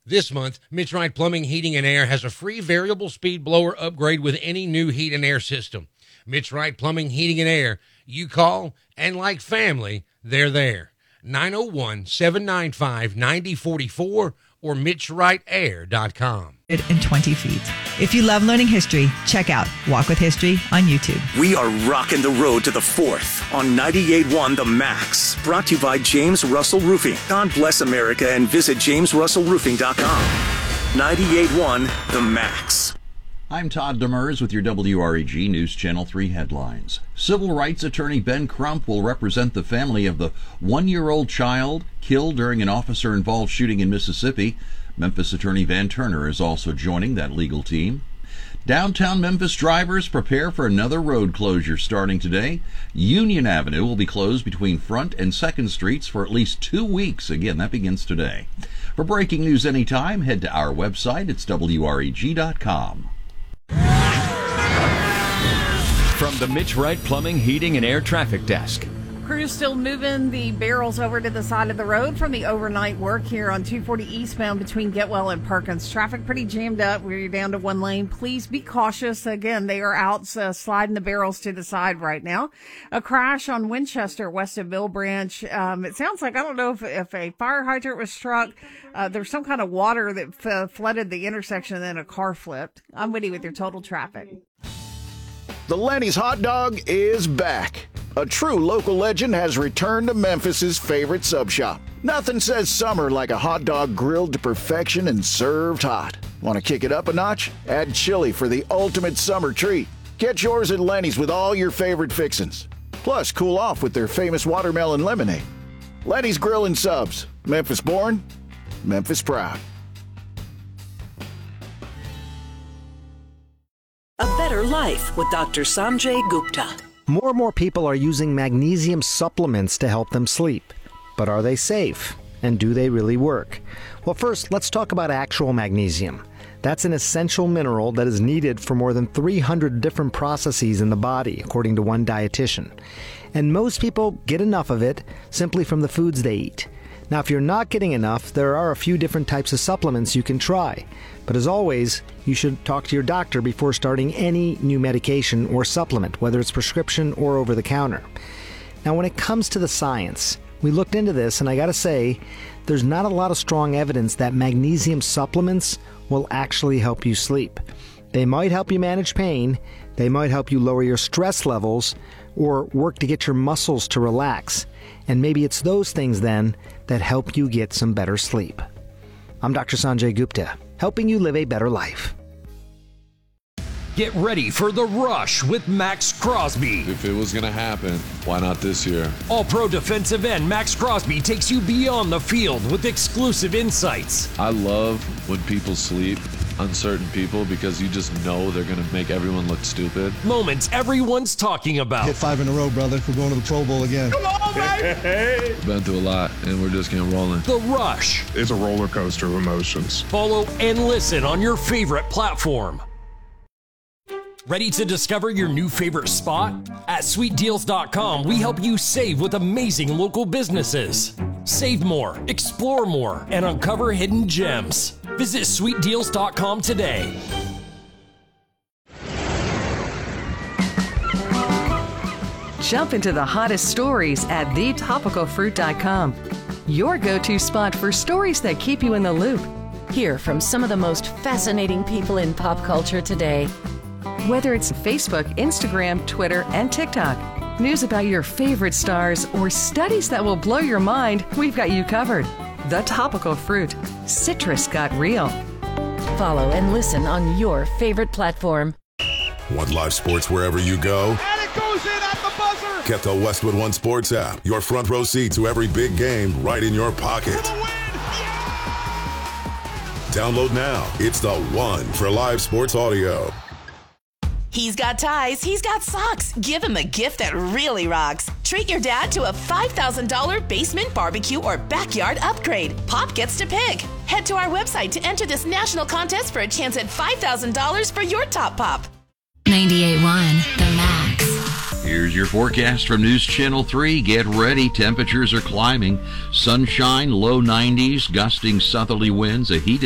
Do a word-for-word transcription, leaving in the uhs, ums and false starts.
This month, Mitch Wright Plumbing, Heating, and Air has a free variable speed blower upgrade with any new heat and air system. Mitch Wright Plumbing, Heating, and Air. You call, and like family, they're there. nine oh one, seven nine five, nine oh four four or mitch wright air dot com. In twenty feet. If you love learning history, check out Walk with History on YouTube. We are rocking the road to the fourth on ninety-eight point one The Max. Brought to you by James Russell Roofing. God bless America and visit james russell roofing dot com. ninety-eight point one The Max. I'm Todd Demers with your W R E G News Channel three headlines. Civil rights attorney Ben Crump will represent the family of the one-year-old child killed during an officer-involved shooting in Mississippi. Memphis attorney Van Turner is also joining that legal team. Downtown Memphis drivers prepare for another road closure starting today. Union Avenue will be closed between Front and Second Streets for at least two weeks. Again, that begins today. For breaking news anytime, head to our website. It's W R E G dot com. From the Mitch Wright Plumbing, Heating, and Air Traffic Desk. Crews still moving the barrels over to the side of the road from the overnight work here on two forty eastbound between Getwell and Perkins. Traffic pretty jammed up. We're down to one lane. Please be cautious. Again, they are out uh, sliding the barrels to the side right now. A crash on Winchester west of Mill Branch. Um, it sounds like, I don't know if, if a fire hydrant was struck. Uh, there's some kind of water that f- flooded the intersection and then a car flipped. I'm with you with your total traffic. The Lenny's hot dog is back. A true local legend has returned to Memphis's favorite sub shop. Nothing says summer like a hot dog grilled to perfection and served hot. Want to kick it up a notch? Add chili for the ultimate summer treat. Get yours at Lenny's with all your favorite fixins'. Plus, cool off with their famous watermelon lemonade. Lenny's Grill and Subs. Memphis born, Memphis proud. A better life with Doctor Sanjay Gupta. More and more people are using magnesium supplements to help them sleep. But are they safe? And do they really work? Well, first, let's talk about actual magnesium. That's an essential mineral that is needed for more than three hundred different processes in the body, according to one dietitian. And most people get enough of it simply from the foods they eat. Now, if you're not getting enough, there are a few different types of supplements you can try. But as always, you should talk to your doctor before starting any new medication or supplement, whether it's prescription or over the counter. Now, when it comes to the science, we looked into this, and I gotta say, there's not a lot of strong evidence that magnesium supplements will actually help you sleep. They might help you manage pain, they might help you lower your stress levels, or work to get your muscles to relax. And maybe it's those things then that help you get some better sleep. I'm Doctor Sanjay Gupta, helping you live a better life. Get ready for The Rush with Max Crosby. If it was going to happen, why not this year? All-pro defensive end Max Crosby takes you beyond the field with exclusive insights. I love when people sleep, uncertain people, because you just know they're going to make everyone look stupid. Moments everyone's talking about. Hit five in a row, brother. We're going to the Pro Bowl again. Come on, baby! Been through a lot, and we're just getting rolling. The Rush. It's a roller coaster of emotions. Follow and listen on your favorite platform. Ready to discover your new favorite spot? At sweet deals dot com, we help you save with amazing local businesses. Save more, explore more, and uncover hidden gems. Visit sweet deals dot com today. Jump into the hottest stories at the topical fruit dot com. Your go-to spot for stories that keep you in the loop. Hear from some of the most fascinating people in pop culture today. Whether it's Facebook, Instagram, Twitter, and TikTok, news about your favorite stars, or studies that will blow your mind, we've got you covered. The Topical Fruit. Citrus got real. Follow and listen on your favorite platform. Want live sports wherever you go? And it goes in at the buzzer! Get the Westwood One Sports app. Your front row seat to every big game right in your pocket. Download now. It's the one for live sports audio. He's got ties, he's got socks. Give him a gift that really rocks. Treat your dad to a five thousand dollars basement barbecue or backyard upgrade. Pop gets to pick. Head to our website to enter this national contest for a chance at five thousand dollars for your top pop. ninety-eight point one The Max. Here's your forecast from News Channel three. Get ready. Temperatures are climbing. Sunshine, low nineties, gusting southerly winds, a heated